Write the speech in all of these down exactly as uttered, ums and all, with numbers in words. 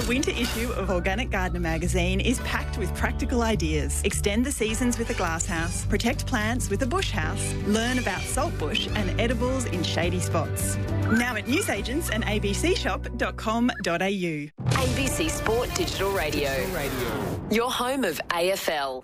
winter issue of Organic Gardener magazine is packed with practical ideas. Extend the seasons with a glasshouse, protect plants with a bush house, learn about saltbush and edibles in shady spots. Now at newsagents and a b c shop dot com dot a u. A B C Sport Digital Radio. Radio. Your home of A F L.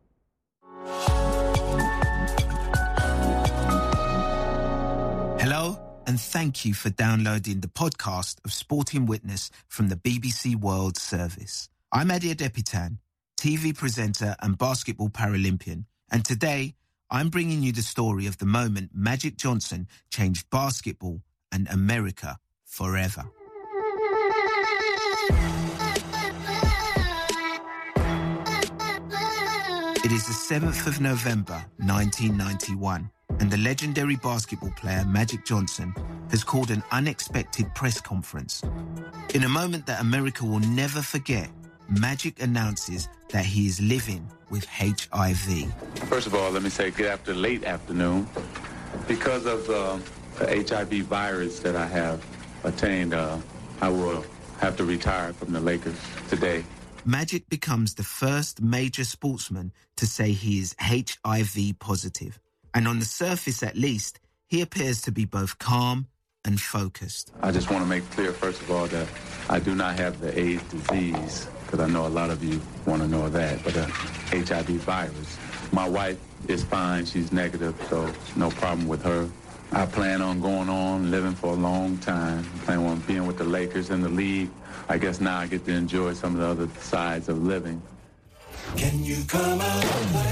Hello, and thank you for downloading the podcast of Sporting Witness from the B B C World Service. I'm Adi Adepitan, T V presenter and basketball Paralympian, and today I'm bringing you the story of the moment Magic Johnson changed basketball and America forever. It is the seventh of November, nineteen ninety-one, and the legendary basketball player Magic Johnson has called an unexpected press conference. In a moment that America will never forget, Magic announces that he is living with H I V. First of all, let me say good after late afternoon. Because of uh, the H I V virus that I have attained, uh, I will have to retire from the Lakers today. Magic becomes the first major sportsman to say he is H I V positive. And on the surface, at least, he appears to be both calm and focused. I just want to make clear, first of all, that I do not have the AIDS disease, because I know a lot of you want to know that, but the H I V virus. My wife is fine. She's negative, so no problem with her. I plan on going on, living for a long time. I plan on being with the Lakers in the league. I guess now I get to enjoy some of the other sides of living. Can you come out and play?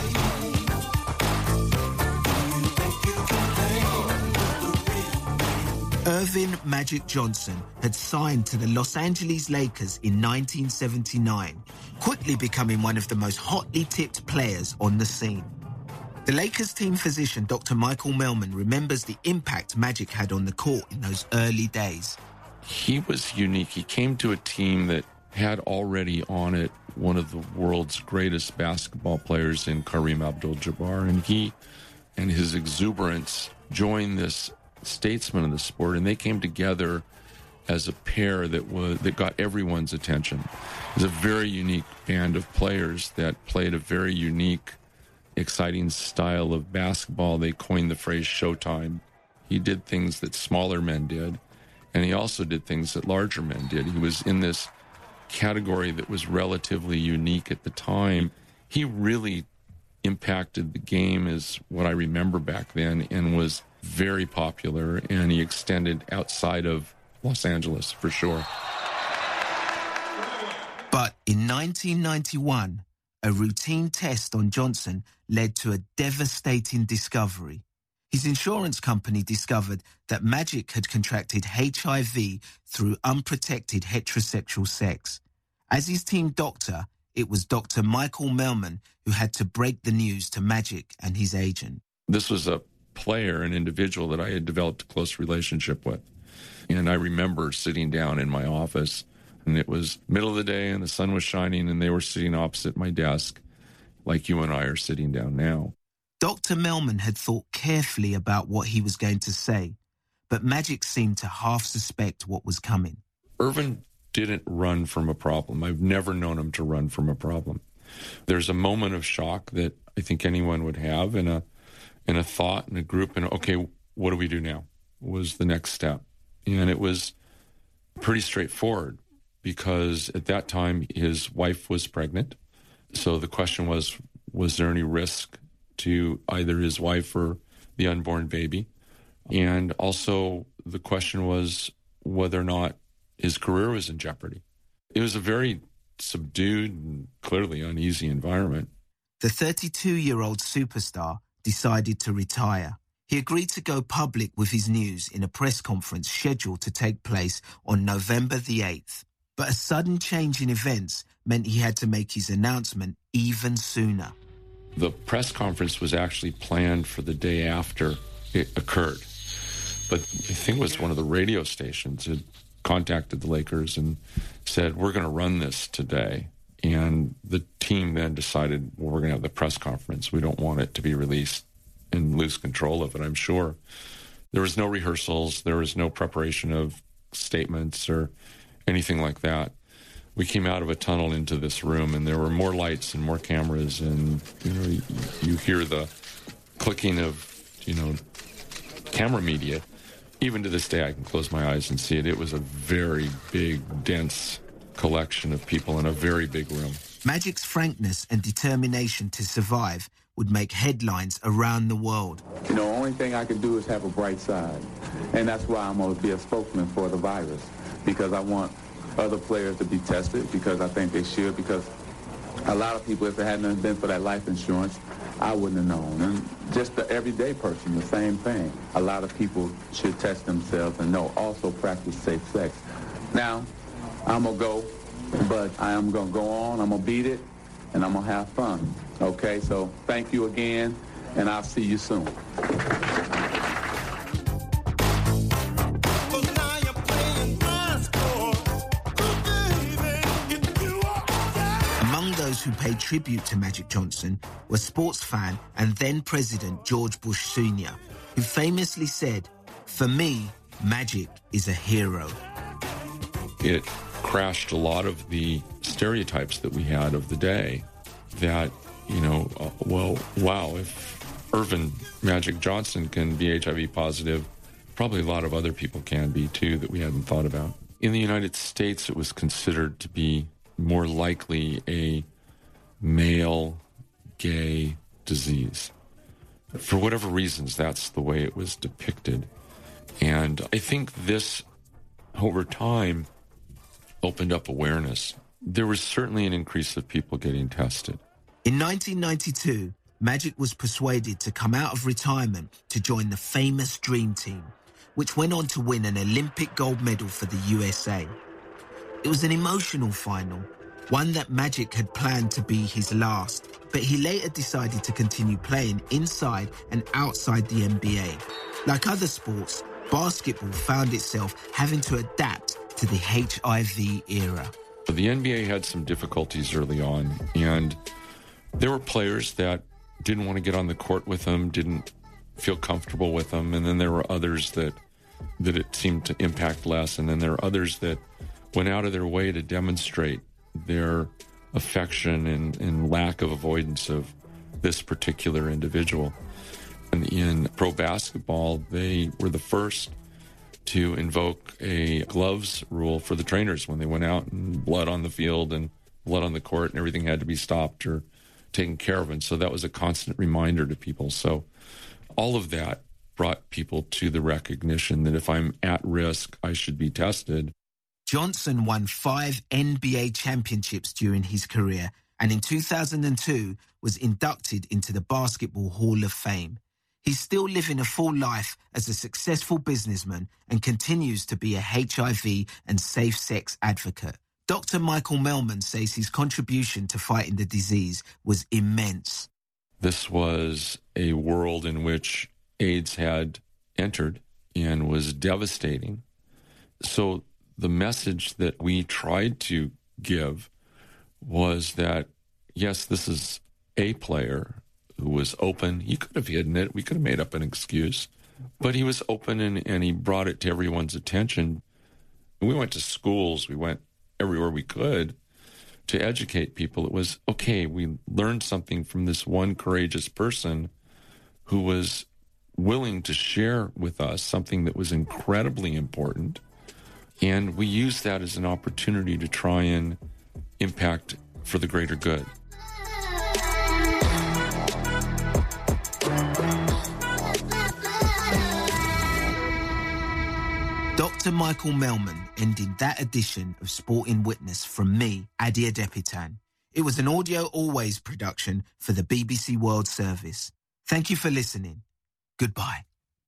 Earvin Magic Johnson had signed to the Los Angeles Lakers in nineteen seventy-nine, quickly becoming one of the most hotly tipped players on the scene. The Lakers team physician, Doctor Michael Melman, remembers the impact Magic had on the court in those early days. He was unique. He came to a team that had already on it one of the world's greatest basketball players in Kareem Abdul-Jabbar, and he and his exuberance joined this statesman of the sport, and they came together as a pair that was that got everyone's attention. It was a very unique band of players that played a very unique, exciting style of basketball. They coined the phrase Showtime. He did things that smaller men did, and he also did things that larger men did. He was in this category that was relatively unique at the time. He really impacted the game, is what I remember back then, and was very popular, and he extended outside of Los Angeles for sure. But in nineteen ninety-one, a routine test on Johnson led to a devastating discovery. His insurance company discovered that Magic had contracted H I V through unprotected heterosexual sex. As his team doctor, it was Doctor Michael Melman who had to break the news to Magic and his agent. This was a player, an individual that I had developed a close relationship with. And I remember sitting down in my office, and it was middle of the day and the sun was shining, and they were sitting opposite my desk like you and I are sitting down now. Doctor Melman had thought carefully about what he was going to say, but Magic seemed to half suspect what was coming. Earvin didn't run from a problem. I've never known him to run from a problem. There's a moment of shock that I think anyone would have in a in a thought, in a group, and okay, what do we do now? What was the next step? And it was pretty straightforward, because at that time his wife was pregnant. So the question was, was there any risk to either his wife or the unborn baby? And also the question was whether or not his career was in jeopardy. It was a very subdued and clearly uneasy environment. The thirty-two-year-old superstar decided to retire. He agreed to go public with his news in a press conference scheduled to take place on November the eighth. But a sudden change in events meant he had to make his announcement even sooner. The press conference was actually planned for the day after it occurred. But I think it was one of the radio stations had contacted the Lakers and said, we're going to run this today. And the team then decided, well, we're going to have the press conference. We don't want it to be released and lose control of it, I'm sure. There was no rehearsals. There was no preparation of statements or anything like that. we came out of a tunnel into this room, and there were more lights and more cameras, and you know, you, you hear the clicking of, you know, camera media. Even to this day, I can close my eyes and see it. It was a very big, dense collection of people in a very big room. Magic's frankness and determination to survive would make headlines around the world. You know, the only thing I can do is have a bright side. And that's why I'm going to be a spokesman for the virus, because I want other players to be tested, because I think they should, because a lot of people, if it hadn't been for that life insurance, I wouldn't have known. And just the everyday person, the same thing. A lot of people should test themselves and know, also practice safe sex. Now, I'm going to go, but I am going to go on, I'm going to beat it, and I'm going to have fun. Okay, so thank you again, and I'll see you soon. Among those who paid tribute to Magic Johnson was sports fan and then President George Bush Senior, who famously said, "For me, Magic is a hero." It crashed a lot of the stereotypes that we had of the day that, you know, uh, well, wow, if Earvin Magic Johnson can be H I V positive, probably a lot of other people can be too that we hadn't thought about. In the United States, it was considered to be more likely a male gay disease. For whatever reasons, that's the way it was depicted. And I think this, over time, opened up awareness. There was certainly an increase of people getting tested. In nineteen ninety-two, Magic was persuaded to come out of retirement to join the famous Dream Team, which went on to win an Olympic gold medal for the U S A. It was an emotional final, one that Magic had planned to be his last, but he later decided to continue playing inside and outside the N B A. Like other sports, basketball found itself having to adapt to the H I V era. The N B A had some difficulties early on, and there were players that didn't want to get on the court with them, didn't feel comfortable with them, and then there were others that that it seemed to impact less, and then there are others that went out of their way to demonstrate their affection and, and lack of avoidance of this particular individual. And in pro basketball, they were the first to invoke a gloves rule for the trainers when they went out, and blood on the field and blood on the court and everything had to be stopped or taken care of. And so that was a constant reminder to people. So all of that brought people to the recognition that if I'm at risk, I should be tested. Johnson won five N B A championships during his career, and in two thousand two was inducted into the Basketball Hall of Fame. He's still living a full life as a successful businessman and continues to be a H I V and safe sex advocate. Doctor Michael Melman says his contribution to fighting the disease was immense. This was a world in which AIDS had entered and was devastating. So the message that we tried to give was that, yes, this is a player who was open. He could have hidden it. We could have made up an excuse. But he was open, and, and he brought it to everyone's attention. We went to schools. We went everywhere we could to educate people. It was, okay, we learned something from this one courageous person who was willing to share with us something that was incredibly important. And we used that as an opportunity to try and impact for the greater good. Doctor Michael Melman ending that edition of Sporting Witness from me, Adi Adepitan. It was an Audio Always production for the B B C World Service. Thank you for listening. Goodbye.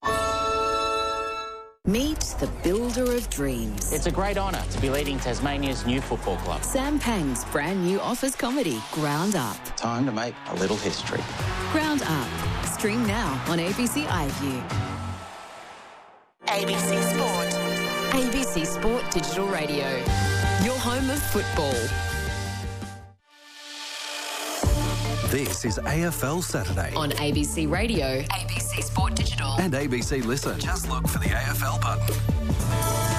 Meet the builder of dreams. It's a great honour to be leading Tasmania's new football club. Sam Pang's brand new office comedy, Ground Up. Time to make a little history. Ground Up. Stream now on A B C iView. A B C Sport. A B C Sport Digital Radio. Your home of football. This is A F L Saturday. On A B C Radio, A B C Sport Digital. And A B C Listen. Just look for the A F L button.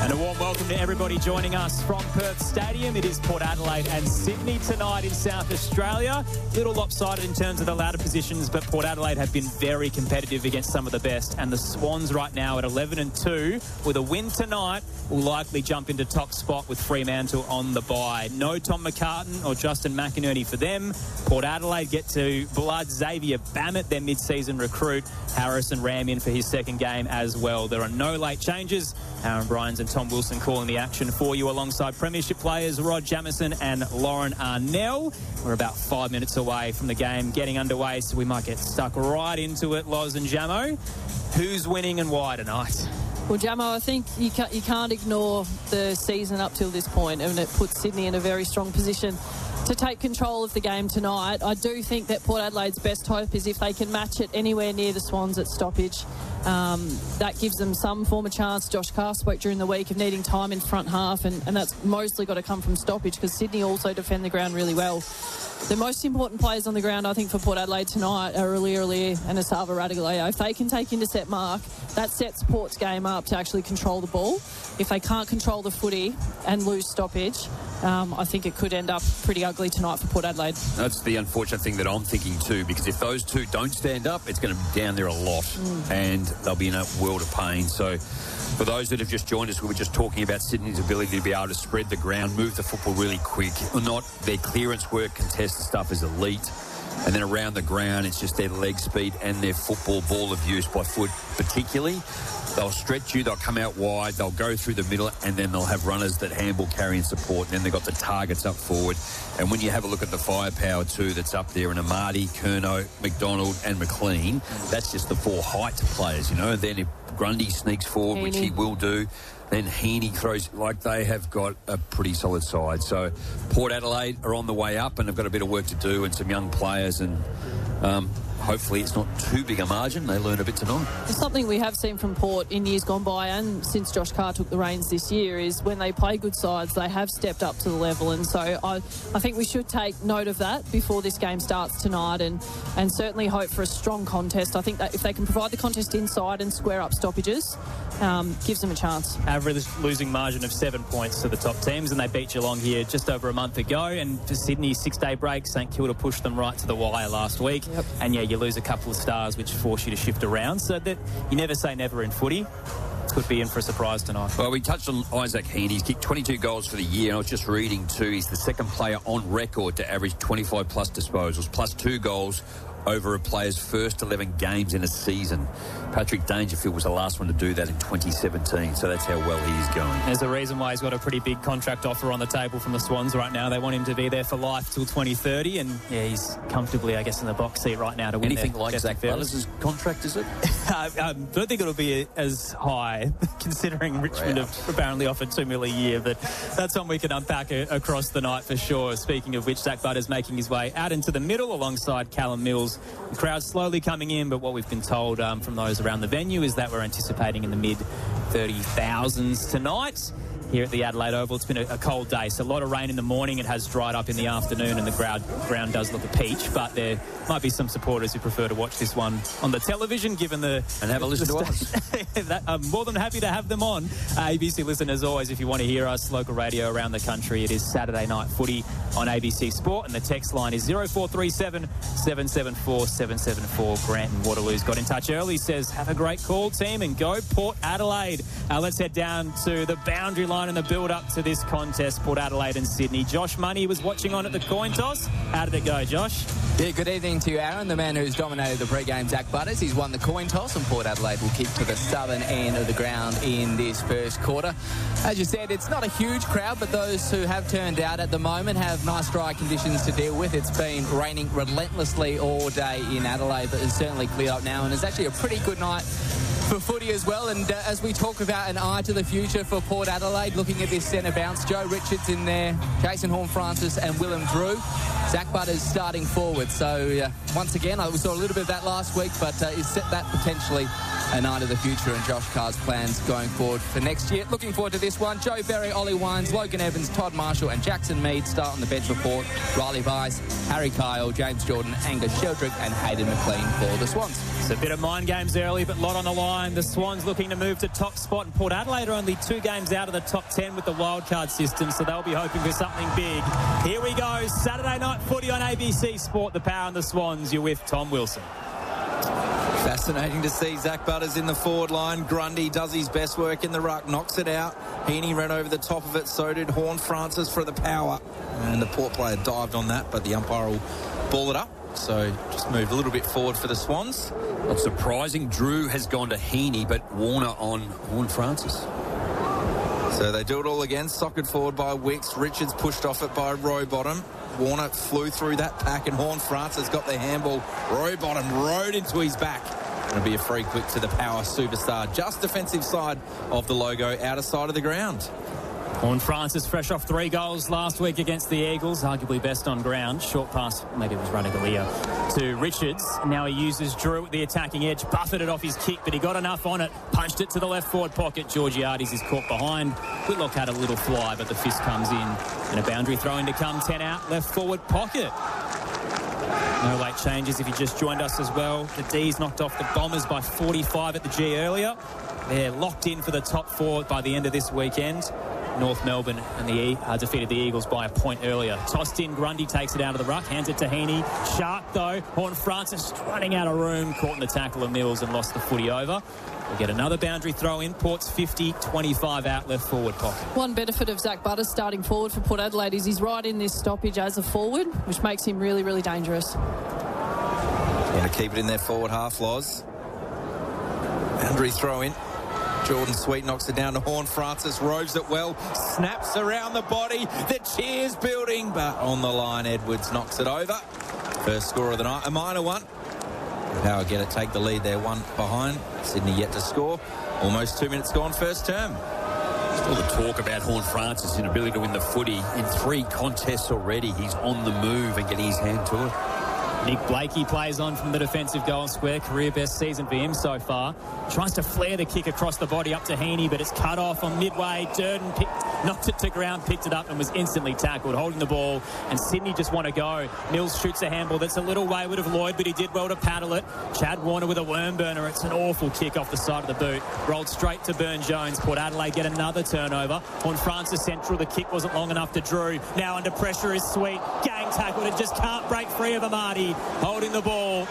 And a warm welcome to everybody joining us from Perth Stadium. It is Port Adelaide and Sydney tonight in South Australia. Little lopsided in terms of the ladder positions, but Port Adelaide have been very competitive against some of the best. And the Swans right now at eleven and two, with a win tonight, will likely jump into top spot with Fremantle on the bye. No Tom McCartan or Justin McInerney for them. Port Adelaide get to blood Xavier Bammett, their mid-season recruit. Harrison Ram in for his second game as well. There are no late changes. Aaron Bryans and Tom Wilson calling the action for you alongside premiership players Rod Jamieson and Lauren Arnell. We're about five minutes away from the game getting underway, so we might get stuck right into it. Loz and Jamo, who's winning and why tonight? Well, Jamo, I think you can't, you can't ignore the season up till this point, and it puts Sydney in a very strong position to take control of the game tonight. I do think that Port Adelaide's best hope is if they can match it anywhere near the Swans at stoppage. Um, that gives them some form of chance. Josh Carr spoke during the week of needing time in front half, and, and that's mostly got to come from stoppage because Sydney also defend the ground really well. The most important players on the ground, I think, for Port Adelaide tonight are Ilier and Asava Radigaleo. If they can take intercept mark, that sets Port's game up to actually control the ball. If they can't control the footy and lose stoppage, um, I think it could end up pretty ugly tonight for Port Adelaide. That's the unfortunate thing that I'm thinking too, because if those two don't stand up, it's going to be down there a lot, mm. and they'll be in a world of pain. So for those that have just joined us, we were just talking about Sydney's ability to be able to spread the ground, move the football really quick. Or not, their clearance work, contested stuff is elite. And then around the ground, it's just their leg speed and their football ball of use by foot particularly. They'll stretch you, they'll come out wide, they'll go through the middle, and then they'll have runners that handball, carry and support, and then they've got the targets up forward. And when you have a look at the firepower too that's up there, and Amadi, Curnow, McDonald and McLean, that's just the four height players, you know. And then if Grundy sneaks forward, Heaney. which he will do, then Heaney throws, like they have got a pretty solid side. So Port Adelaide are on the way up and they've got a bit of work to do and some young players, and um, hopefully it's not too big a margin. They learn a bit tonight. It's something we have seen from Port in years gone by, and since Josh Carr took the reins this year, is when they play good sides, they have stepped up to the level. And so I, I think we should take note of that before this game starts tonight, and, and certainly hope for a strong contest. I think that if they can provide the contest inside and square up stoppages, um, gives them a chance. Average losing margin of seven points to the top teams, and they beat Geelong here just over a month ago. And for Sydney, six-day break, St Kilda pushed them right to the wire last week. Yep. And yeah, you lose a couple of stars, which force you to shift around. So that you never say never in footy. Could be in for a surprise tonight. Well, we touched on Isaac Heaney. He's kicked twenty-two goals for the year. And I was just reading too, he's the second player on record to average twenty-five plus disposals, plus two goals over a player's first eleven games in a season. Patrick Dangerfield was the last one to do that in twenty seventeen, so that's how well he is going. There's a reason why he's got a pretty big contract offer on the table from the Swans right now. They want him to be there for life till twenty thirty, and yeah, he's comfortably, I guess, in the box seat right now to win. Anything like Zach Butters' contract, is it? I um, don't think it'll be as high, considering Richmond wow. have apparently offered two million a year, but that's one we can unpack a- across the night for sure. Speaking of which, Zach Butters making his way out into the middle alongside Callum Mills. The crowd's slowly coming in, but what we've been told um, from those around the venue is that we're anticipating in the mid thirty thousands tonight here at the Adelaide Oval. It's been a, a cold day, so a lot of rain in the morning. It has dried up in the afternoon, and the ground, ground does look a peach, but there might be some supporters who prefer to watch this one on the television, given the... And have a listen to us. that, I'm more than happy to have them on. Uh, A B C listen, as always, if you want to hear us, local radio around the country. It is Saturday Night Footy on A B C Sport, and the text line is zero four three seven, seven seven four, seven seven four. Grant in Waterloo's got in touch early, says, have a great call, team, and go Port Adelaide. Uh, let's head down to the boundary line and the build-up to this contest, Port Adelaide and Sydney. Josh Money was watching on at the coin toss. How did it go, Josh? Yeah, good evening to you, Aaron, the man who's dominated the pre-game, Zach Butters. He's won the coin toss, and Port Adelaide will kick to the southern end of the ground in this first quarter. As you said, it's not a huge crowd, but those who have turned out at the moment have nice dry conditions to deal with. It's been raining relentlessly all day in Adelaide, but it's certainly cleared up now, and it's actually a pretty good night for footy as well. And uh, as we talk about an eye to the future for Port Adelaide, looking at this centre bounce, Joe Richards in there, Jason Horne-Francis and Willem Drew. Zach Butters starting forward. So uh, once again, we saw a little bit of that last week, but uh, is set that potentially a night of the future and Josh Carr's plans going forward for next year. Looking forward to this one. Joe Berry, Ollie Wines, Logan Evans, Todd Marshall and Jackson Mead start on the bench for Port. Riley Bice, Harry Kyle, James Jordan, Angus Sheldrick and Hayden McLean for the Swans. It's a bit of mind games early, but a lot on the line. The Swans looking to move to top spot, and Port Adelaide are only two games out of the top ten with the wildcard system, so they'll be hoping for something big. Here we go, Saturday night footy on A B C Sport, the Power and the Swans. You're with Tom Wilson. Fascinating to see Zach Butters in the forward line. Grundy does his best work in the ruck, knocks it out. Heaney ran over the top of it, so did Horne-Francis for the Power. And the Port player dived on that, but the umpire will ball it up. So just moved a little bit forward for the Swans. Not surprising. Drew has gone to Heaney, but Warner on Horne-Francis. So they do it all again. Socket forward by Wicks. Richards pushed off it by Rowbottom. Warner flew through that pack and Horne-Francis got the handball. Rowbottom rode into his back. It'll be a free kick to the Power superstar. Just defensive side of the logo, outer side of the ground. Horne-Francis fresh off three goals last week against the Eagles, arguably best on ground. Short pass, maybe it was Ranigalia, to Richards. Now he uses Drew at the attacking edge, buffeted off his kick, but he got enough on it, punched it to the left forward pocket. Georgiades is caught behind. Whitlock had a little fly, but the fist comes in. And a boundary throw-in to come, ten out, left forward pocket. No late changes if you just joined us as well. The D's knocked off the Bombers by forty-five at the G earlier. They're locked in for the top four by the end of this weekend. North Melbourne and the e- uh, defeated the Eagles by a point earlier. Tossed in, Grundy takes it out of the ruck, hands it to Heaney. Sharp though, Horne-Francis running out of room, caught in the tackle of Mills and lost the footy over. We'll get another boundary throw in. Port's fifty, twenty-five out, left forward pocket. One benefit of Zach Butters starting forward for Port Adelaide is he's right in this stoppage as a forward, which makes him really, really dangerous. Want to keep it in their forward half, Loz. Boundary throw in. Jordan Sweet knocks it down to Horne-Francis, roves it well, snaps around the body, the cheers building, but on the line Edwards knocks it over. First score of the night, a minor one. Power get it, take the lead there, one behind. Sydney yet to score. Almost two minutes gone, first term. Still the talk about Horne-Francis' inability to win the footy. In three contests already, he's on the move and getting his hand to it. Nick Blakey plays on from the defensive goal square. Career best season for him so far. Tries to flare the kick across the body up to Heaney, but it's cut off on midway. Durden picked, knocked it to ground, picked it up and was instantly tackled, holding the ball. And Sydney just want to go. Mills shoots a handball that's a little wayward of Lloyd, but he did well to paddle it. Chad Warner with a worm burner. It's an awful kick off the side of the boot. Rolled straight to Burn-Jones. Port Adelaide get another turnover. Horne-Francis central. The kick wasn't long enough to Drew. Now under pressure is Sweet. Gang tackled and just can't break free of Amadi. Holding the ball.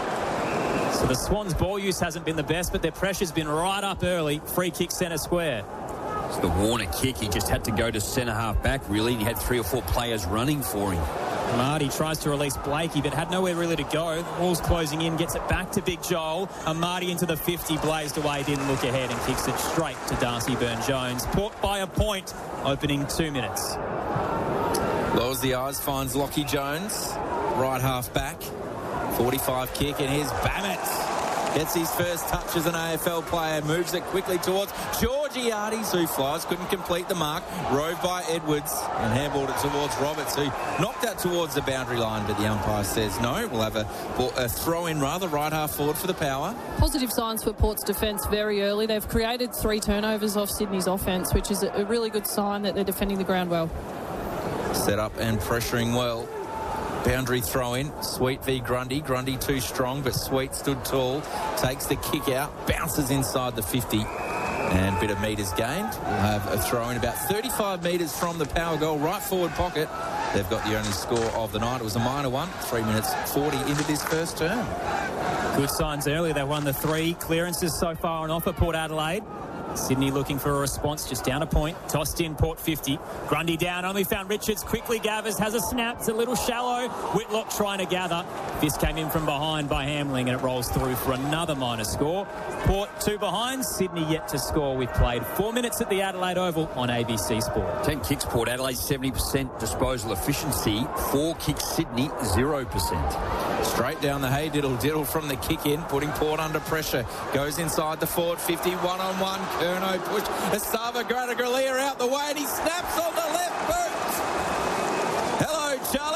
So the Swans' ball use hasn't been the best, but their pressure's been right up early. Free kick centre square. It's the Warner kick. He just had to go to centre half back, really. He had three or four players running for him. Amadi tries to release Blakey, but had nowhere really to go. The wall's closing in, gets it back to Big Joel. Amadi into the fifty, blazed away, didn't look ahead and kicks it straight to Darcy Burn-Jones. Port by a point, opening two minutes. Lowers the eyes, finds Lockie Jones, right half back. forty-five kick, and here's Bammett. Gets his first touch as an A F L player, moves it quickly towards Georgiades, who flies, couldn't complete the mark. Rove by Edwards, and handballed it towards Roberts, who knocked that towards the boundary line, but the umpire says no. We'll have a, a throw-in, rather, right half forward for the Power. Positive signs for Port's defence very early. They've created three turnovers off Sydney's offence, which is a really good sign that they're defending the ground well. Set up and pressuring well. Boundary throw in. Sweet v Grundy. Grundy too strong, but Sweet stood tall. Takes the kick out. Bounces inside the fifty. And a bit of metres gained. We'll have a throw in about thirty-five metres from the Power goal. Right forward pocket. They've got the only score of the night. It was a minor one. Three minutes forty into this first term. Good signs early. They won the three clearances so far on offer, Port Adelaide. Sydney looking for a response, just down a point. Tossed in, Port fifty. Grundy down, only found Richards. Quickly gathers, has a snap. It's a little shallow. Whitlock trying to gather. This came in from behind by Hamling, and it rolls through for another minor score. Port two behind. Sydney yet to score. We've played four minutes at the Adelaide Oval on A B C Sport. ten kicks, Port Adelaide, seventy percent disposal efficiency. Four kicks, Sydney, zero percent. Straight down the hay diddle diddle from the kick in, putting Port under pressure. Goes inside the forward fifty, one on one. Curnow push. Esava Granaglia out the way, and he snaps on the left boot. Hello,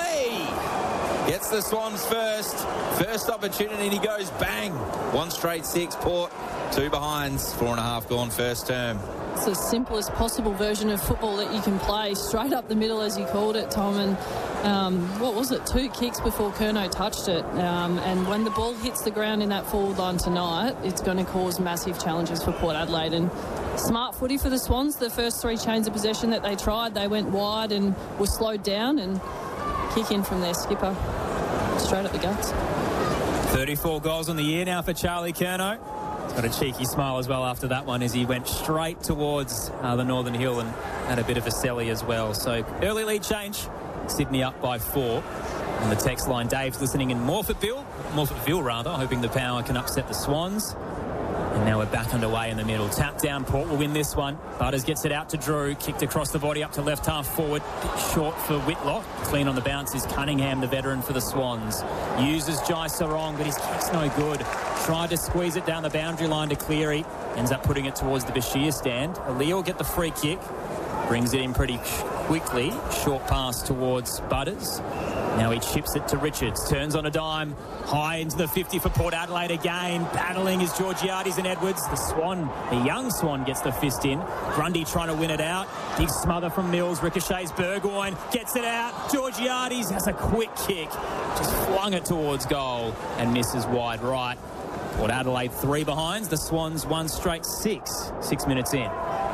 Charlie. Gets the Swans first. First opportunity, and he goes bang. One straight six. Port Two behinds, four and a half gone first term. It's the simplest possible version of football that you can play, straight up the middle, as you called it, Tom. And um, what was it? Two kicks before Curnow touched it. Um, and when the ball hits the ground in that forward line tonight, it's going to cause massive challenges for Port Adelaide. And smart footy for the Swans. The first three chains of possession that they tried, they went wide and were slowed down, and kick in from their skipper straight at the guts. thirty-four goals on the year now for Charlie Curnow. He's got a cheeky smile as well after that one as he went straight towards uh, the Northern Hill and had a bit of a celly as well. So early lead change. Sydney up by four. On the text line, Dave's listening in Morphettville, Morphettville rather, hoping the power can upset the Swans. And now we're back underway in the middle. Tap down, Port will win this one. Butters gets it out to Drew. Kicked across the body up to left half forward. Bit short for Whitlock. Clean on the bounce is Cunningham, the veteran for the Swans. Uses Jai Sarong, but his kick's no good. Tried to squeeze it down the boundary line to Cleary. Ends up putting it towards the Bashir stand. Ali'i will get the free kick. Brings it in pretty quickly. Short pass towards Butters. Now he chips it to Richards. Turns on a dime. High into the fifty for Port Adelaide again. Battling is Georgiades and Edwards. The Swan, the young Swan, gets the fist in. Grundy trying to win it out. Big smother from Mills. Ricochets Burgoyne. Gets it out. Georgiades has a quick kick. Just flung it towards goal and misses wide right. Port Adelaide three behinds. The Swans one straight six. Six minutes in.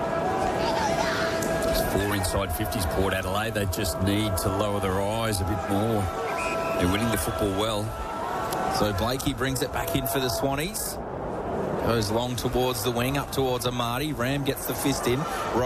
Four inside fifties, Port Adelaide. They just need to lower their eyes a bit more. They're winning the football well. So Blakey brings it back in for the Swannies. Goes long towards the wing, up towards Amati. Ram gets the fist in.